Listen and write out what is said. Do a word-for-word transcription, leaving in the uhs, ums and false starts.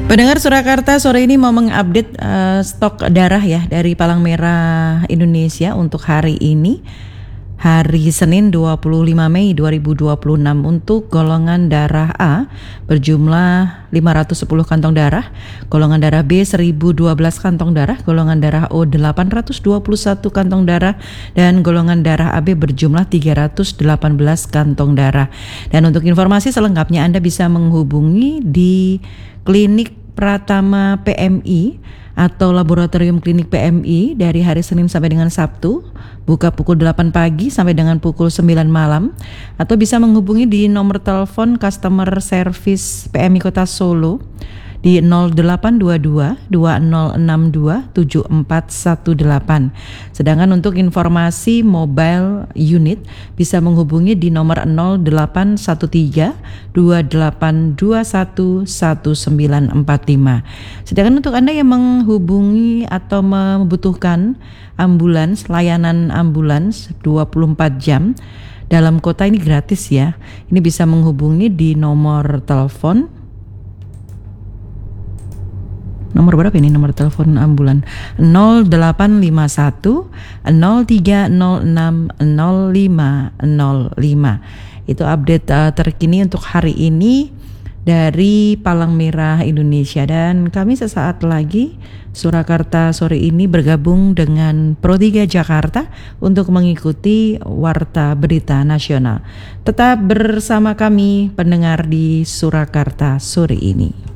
Pendengar Surakarta sore ini mau mengupdate uh, stok darah ya dari Palang Merah Indonesia untuk hari ini, hari Senin dua puluh lima Mei dua ribu dua puluh enam. Untuk golongan darah A berjumlah lima ratus sepuluh kantong darah, golongan darah B seribu dua belas kantong darah, golongan darah O delapan ratus dua puluh satu kantong darah, dan golongan darah A B berjumlah tiga ratus delapan belas kantong darah. Dan untuk informasi selengkapnya Anda bisa menghubungi di Klinik Pratama P M I atau Laboratorium Klinik P M I dari hari Senin sampai dengan Sabtu, buka pukul delapan pagi sampai dengan pukul sembilan malam, atau bisa menghubungi di nomor telepon Customer Service P M I Kota Solo di nol delapan dua dua dua nol enam dua tujuh empat satu delapan. Sedangkan untuk informasi mobile unit bisa menghubungi di nomor nol delapan satu tiga dua delapan dua satu satu sembilan empat lima. Sedangkan untuk Anda yang menghubungi atau membutuhkan ambulans, layanan ambulans dua puluh empat jam dalam kota ini gratis ya. Ini bisa menghubungi di nomor telepon, nomor berapa ini nomor telepon ambulan? nol delapan lima satu nol tiga nol enam nol lima nol lima. Itu update uh, terkini untuk hari ini dari Palang Merah Indonesia. Dan kami sesaat lagi Surakarta sore ini bergabung dengan Pro tiga Jakarta untuk mengikuti Warta Berita Nasional. Tetap bersama kami pendengar di Surakarta sore ini.